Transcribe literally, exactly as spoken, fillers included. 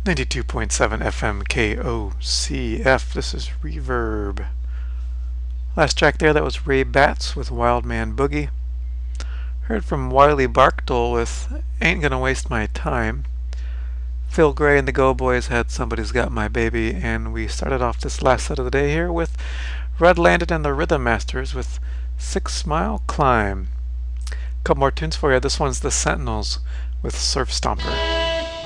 ninety-two point seven F M K O C F. This is Reverb. Last track there, that was Ray Batts with Wild Man Boogie. Heard from Wiley Barkdole with Ain't Gonna Waste My Time. Phil Gray and the Go Boys had Somebody's Got My Baby, and we started off this last set of the day here with Red Landed and the Rhythm Masters with Six Mile Climb. A couple more tunes for you. This one's The Sentinels with Surf Stomper.